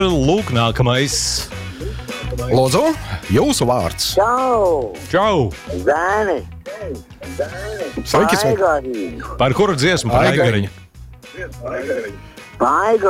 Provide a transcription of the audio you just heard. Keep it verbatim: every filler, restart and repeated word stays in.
Lūk, nākamais. Lūdzu, jūsu vārds. Čau! Čau! Zēni! Sveiki, sveiki. Paigari! Par kuru dziesmu? Par Aigariņu. Aigariņu. Paigari!